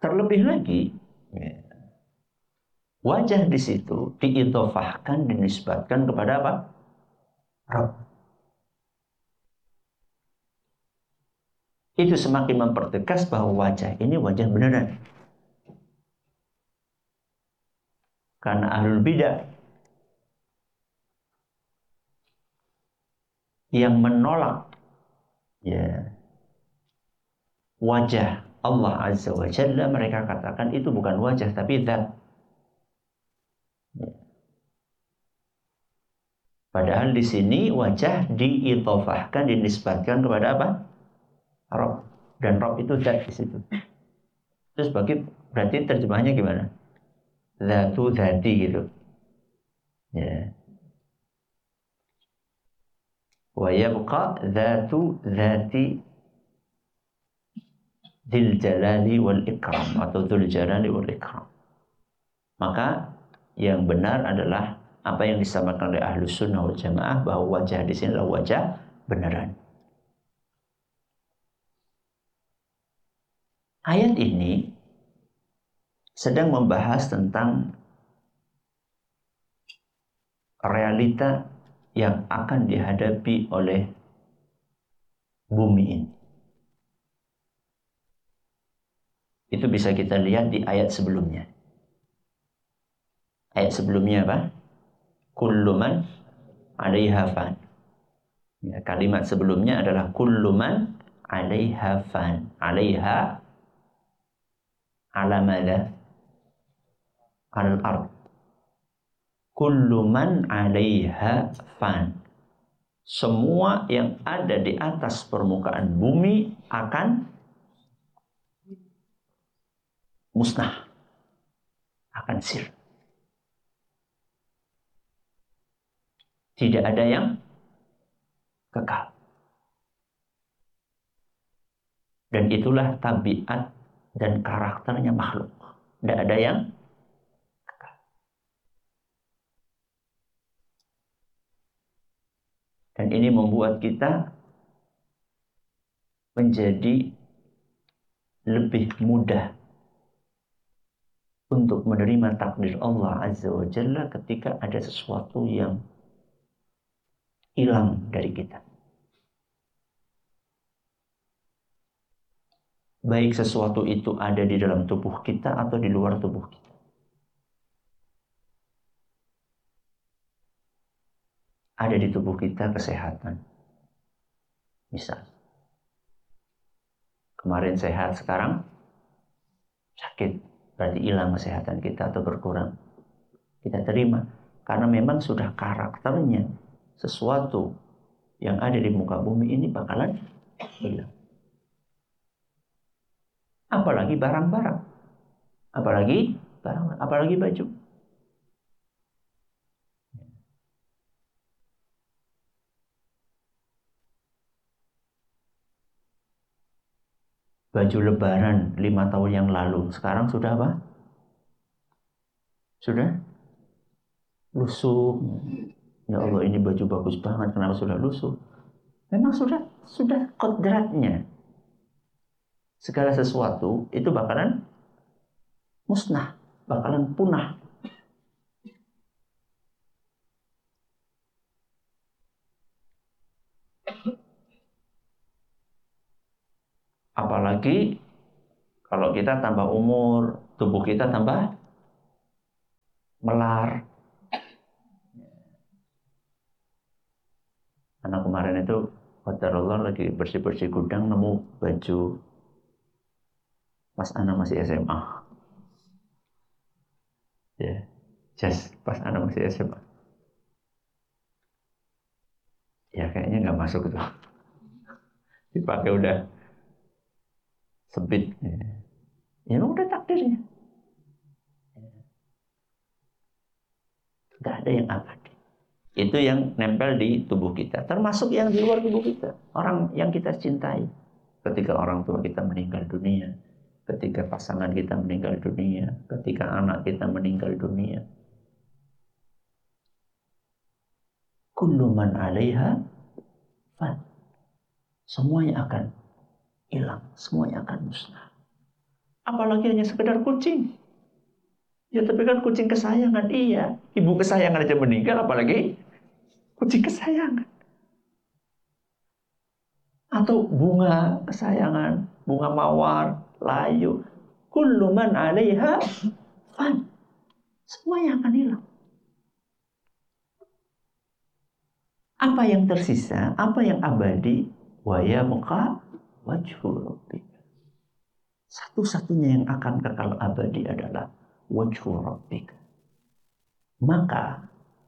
Terlebih lagi, ya, wajah di situ diidhofahkan, dinisbatkan kepada apa? Rabb. Itu semakin mempertegas bahwa wajah ini wajah beneran. Karena ahlul bidah yang menolak ya wajah Allah Azza wa Jalla, mereka katakan itu bukan wajah tapi zat. Padahal di sini wajah diidhofahkan, dinisbatkan kepada apa? Rabb. Dan Rabb itu zat di situ. Terus berarti terjemahnya gimana? Zatu zati gitu. Ya. Wa yabqa zatu zati dzil jalali wal ikram atau dzul jalali wal ikram. Maka yang benar adalah apa yang disampaikan oleh Ahlus Sunnah wal Jamaah, bahwa wajah di sini adalah wajah beneran. Ayat ini sedang membahas tentang realita yang akan dihadapi oleh bumi ini. Itu bisa kita lihat di ayat sebelumnya. Ayat sebelumnya apa? Kullu man 'alaiha fan. Ya, kalimat sebelumnya adalah kullu man 'alaiha fan. 'Alaiha ala madza? Al-ard. Kullu man 'alaiha fan. Semua yang ada di atas permukaan bumi akan musnah, akan sirna. Tidak ada yang kekal. Dan itulah tabiat dan karakternya makhluk. Tidak ada yang kekal. Dan ini membuat kita menjadi lebih mudah untuk menerima takdir Allah Azza wa Jalla ketika ada sesuatu yang hilang dari kita. Baik sesuatu itu ada di dalam tubuh kita atau di luar tubuh kita. Ada di tubuh kita kesehatan. Misal, kemarin sehat, sekarang sakit. Berarti hilang kesehatan kita atau berkurang. Kita terima. Karena memang sudah karakternya sesuatu yang ada di muka bumi ini bakalan hilang. Apalagi barang-barang. Apalagi baju. Baju lebaran 5 tahun yang lalu, sekarang sudah apa? Sudah lusuh. Ya Allah, ini baju bagus banget, kenapa sudah lusuh? Memang sudah kodratnya. Segala sesuatu itu bakalan musnah, bakalan punah. Apalagi kalau kita tambah umur, tubuh kita tambah melar. Anak kemarin itu qadarullah lagi bersih-bersih gudang, nemu baju pas anak masih SMA. Ya, just pas anak masih SMA. Ya kayaknya nggak masuk tuh. Dipakai udah sempit. Ya udah takdirnya. Nggak ada yang abadi. Itu yang nempel di tubuh kita, termasuk yang di luar tubuh kita. Orang yang kita cintai. Ketika orang tua kita meninggal dunia, ketika pasangan kita meninggal dunia, ketika anak kita meninggal dunia. Kullu man 'alaiha fan. Semuanya akan hilang, semuanya akan musnah. Apalagi hanya sekedar kucing. Ya tapi kan kucing kesayangan, iya. Ibu kesayangan aja meninggal, apalagi kucing kesayangan. Atau bunga kesayangan, bunga mawar, layu. Kullu man 'alaiha fan. Semua yang akan hilang. Apa yang tersisa, apa yang abadi, wa yabqa wajhu rabbik. Satu-satunya yang akan kekal abadi adalah wajhu rabbik. Maka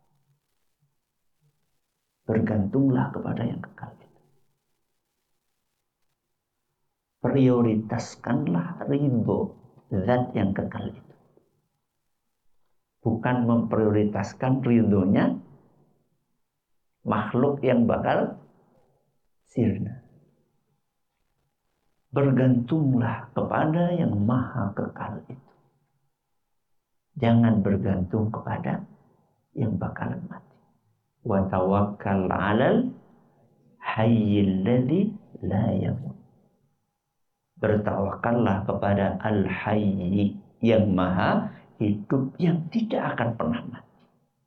bergantunglah kepada yang kekal itu. Prioritaskanlah ridho zat yang kekal itu. Bukan memprioritaskan ridhonya makhluk yang bakal sirna. Bergantunglah kepada yang maha kekal itu. Jangan bergantung kepada yang bakalan mati. Wa tawakkal 'alal hayyil ladzi la yamut. Bertawakallah kepada al-hayy yang maha hidup yang tidak akan pernah mati.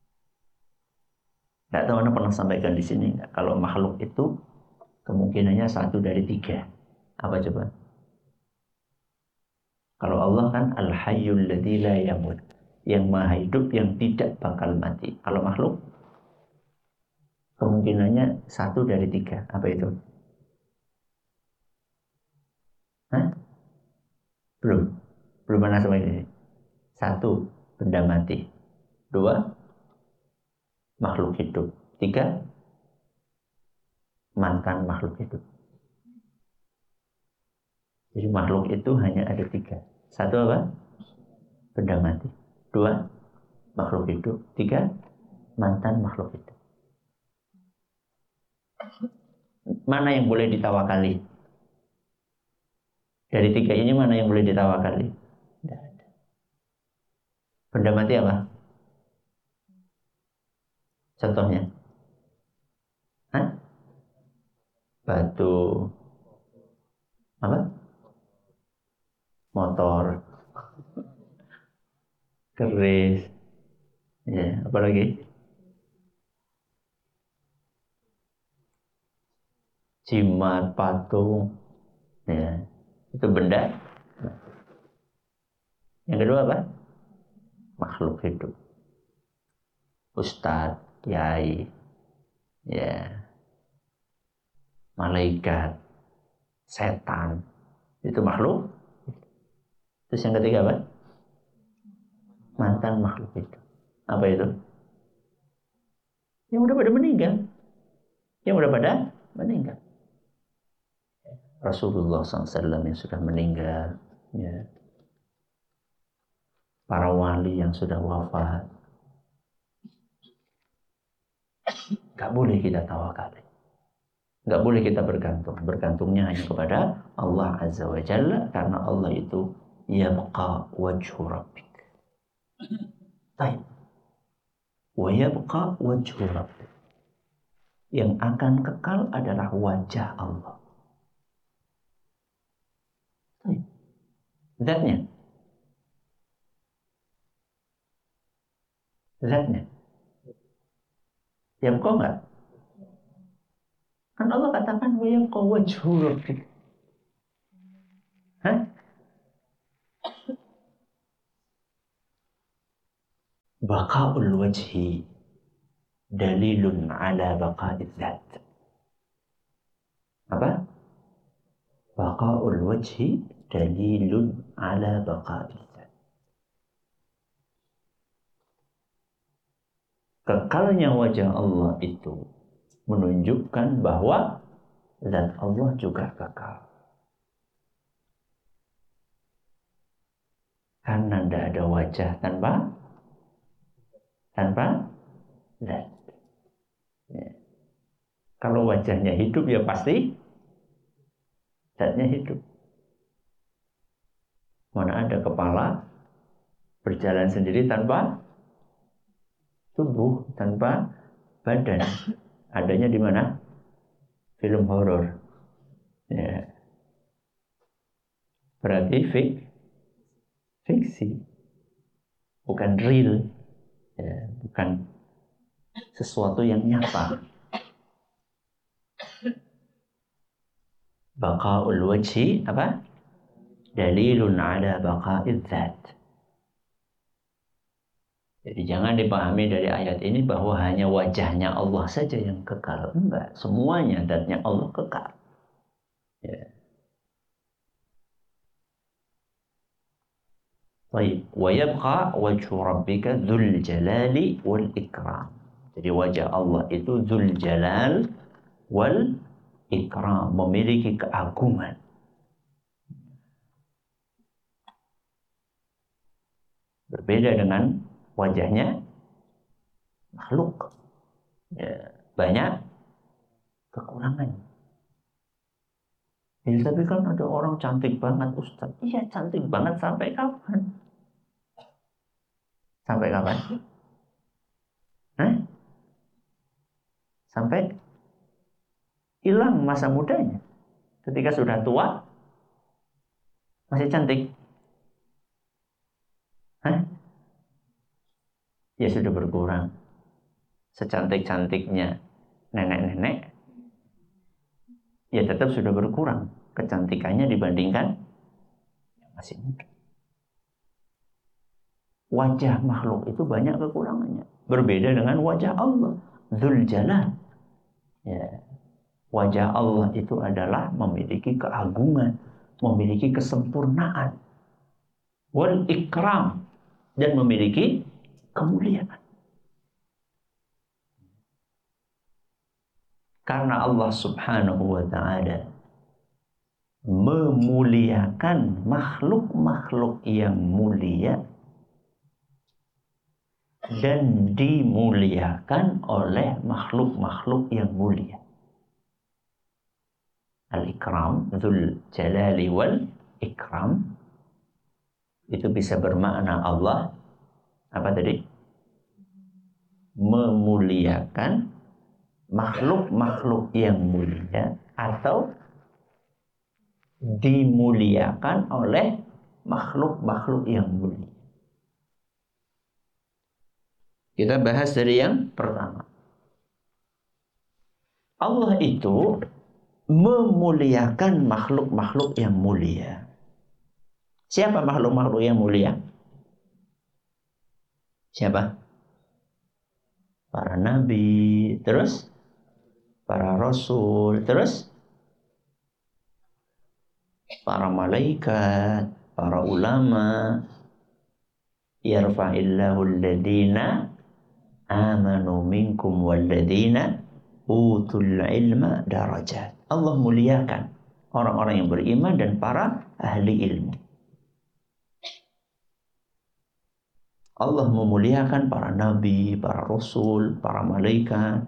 Tidak tahu Anda pernah sampaikan di sini enggak? Kalau makhluk itu kemungkinannya 1 dari 3. Apa coba? Kalau Allah kan al-hayyul ladzi la yamut, yang maha hidup yang tidak bakal mati. Kalau makhluk kemungkinannya 1 dari 3. Apa itu? Hah? Belum pernah sampai ini. 1, benda mati. 2, makhluk hidup. 3, mantan makhluk hidup. Jadi makhluk itu hanya ada 3. 1 apa? Benda mati. 2, makhluk hidup. 3, mantan makhluk hidup. Mana yang boleh ditawakali? Dari 3 ini mana yang boleh ditawakali? Tidak ada. Benda mati apa? Contohnya? Hah? Batu. Apa? Motor. Keris. Ya, apa lagi? Jimat, patung. Ya, itu benda. Yang kedua apa? Makhluk hidup. Ustadz, kiai, ya, malaikat, setan, itu makhluk. Terus yang ketiga apa? Mantan makhluk hidup. Apa itu? Yang udah pada meninggal. Yang udah pada meninggal. Rasulullah SAW yang sudah meninggal, ya. Para wali yang sudah wafat. Gak boleh kita tawakal. Gak boleh kita bergantung. Bergantungnya hanya kepada Allah Azza wa Jalla. Karena Allah itu yabqa wajhu rabbik. Baik. Wa yabqa wajhu rabbik. Yang akan kekal adalah wajah Allah. Baik. Zatnya. Zatnya. Yabqa enggak? Kan Allah katakan wa yabqa wajhu rabbik. Hah? Baqa'ul wajhi dalilun ala baqa'id dzat. Apa? Baqa'ul wajhi dalilun ala baqa'id dzat. Kekalnya wajah Allah itu menunjukkan bahwa zat Allah juga kekal. Karena tidak ada wajah tanpa zat. Ya. Kalau wajahnya hidup ya pasti zatnya hidup. Mana ada kepala berjalan sendiri tanpa tubuh, tanpa badan. Adanya di mana? Film horor. Ya. Berarti fiksi, bukan real, ya, bukan sesuatu yang nyata. Baqaul wajhi apa? Dalilun ala baqa'id dzat. Jadi jangan dipahami dari ayat ini bahwa hanya wajahnya Allah saja yang kekal. Enggak, semuanya dzatnya Allah kekal. Ya. Baik, wa yabqa wajhu rabbika dzul jalali wal ikram. Jadi wajah Allah itu dzul jalal wal ikram, memiliki keagungan. Berbeda dengan wajahnya makhluk. Ya, banyak kekurangannya. Ya, tapi kan ada orang cantik banget, Ustaz. Iya, cantik banget sampai kapan? Sampai kapan? Hah? Sampai hilang masa mudanya. Ketika sudah tua, masih cantik. Hah? Ya sudah berkurang. Secantik-cantiknya nenek-nenek, ya tetap sudah berkurang kecantikannya dibandingkan yang masih muda. Wajah makhluk itu banyak kekurangannya. Berbeda dengan wajah Allah, Dzul Jalal. Ya. Wajah Allah itu adalah memiliki keagungan, memiliki kesempurnaan, wal ikram, dan memiliki kemuliaan. Karena Allah Subhanahu wa ta'ala memuliakan makhluk-makhluk yang mulia dan dimuliakan oleh makhluk-makhluk yang mulia. Al-ikram, dzul jalali wal ikram, itu bisa bermakna Allah apa tadi? Memuliakan makhluk-makhluk yang mulia atau dimuliakan oleh makhluk-makhluk yang mulia. Kita bahas dari yang pertama. Allah itu memuliakan makhluk-makhluk yang mulia. Siapa makhluk-makhluk yang mulia? Siapa? Para nabi, terus para rasul, terus para malaikat, para ulama. Yarfa'illahu alladhina amanu minkum walladhina utul ilma darajat. Allah muliakan orang-orang yang beriman dan para ahli ilmu. Allah memuliakan para nabi, para rasul, para malaikat.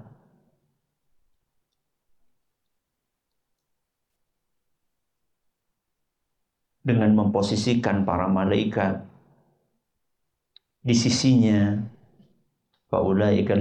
Dengan memposisikan para malaikat di sisinya. Faulaika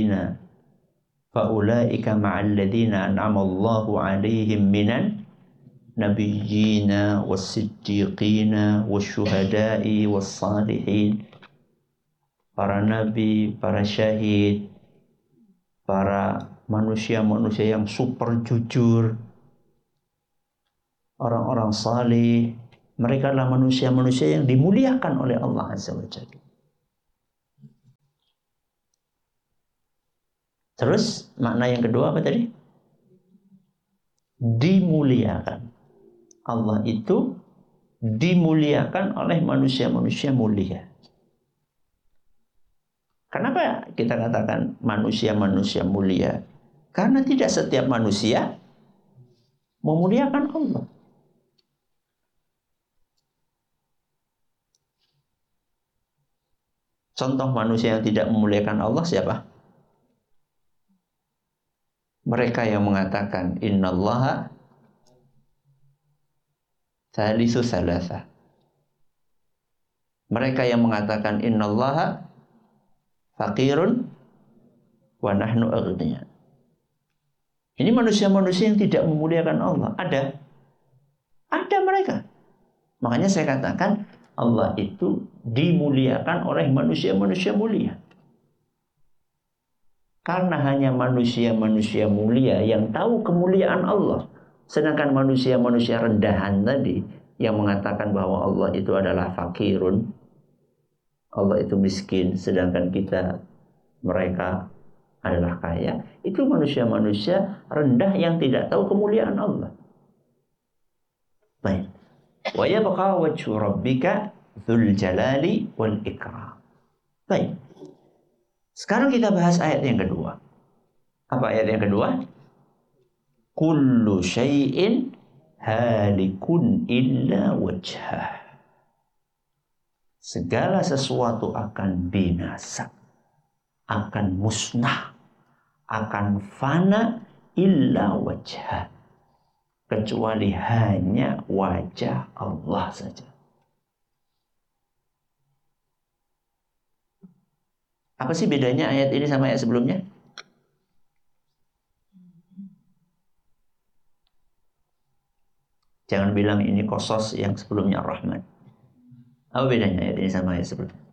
ma'al ladzina an'ama Allahu 'alaihim minan nabiyyina was-siddiqina wasyuhada'i was-salihin. Para nabi, para syahid, para manusia-manusia yang super jujur, orang-orang saleh, mereka adalah manusia-manusia yang dimuliakan oleh Allah Azza wa Jalla. Terus makna yang kedua apa tadi? Dimuliakan. Allah itu dimuliakan oleh manusia-manusia mulia. Kenapa kita katakan manusia-manusia mulia? Karena tidak setiap manusia memuliakan Allah. Contoh manusia yang tidak memuliakan Allah siapa? Mereka yang mengatakan innallaha thalithu thalatha. Mereka yang mengatakan innallaha faqirun wa nahnu aghniya. Ini manusia-manusia yang tidak memuliakan Allah. Ada mereka. Makanya saya katakan Allah itu dimuliakan oleh manusia-manusia mulia. Karena hanya manusia-manusia mulia yang tahu kemuliaan Allah. Sedangkan manusia-manusia rendahan tadi yang mengatakan bahwa Allah itu adalah fakirun, Allah itu miskin, sedangkan mereka adalah kaya. Itu manusia-manusia rendah yang tidak tahu kemuliaan Allah. Baik. Wa yabqa wajhu rabbika dzul jalali wal ikram. Baik. Sekarang kita bahas ayat yang kedua. Apa ayat yang kedua? Kullu syai'in halikun illa wajhah. Segala sesuatu akan binasa, akan musnah, akan fana illa wajhah. Kecuali hanya wajah Allah saja. Apa sih bedanya ayat ini sama ayat sebelumnya? Jangan bilang ini Qasas yang sebelumnya Ar-Rahman. Apa bedanya ayat ini sama ayat sebelumnya?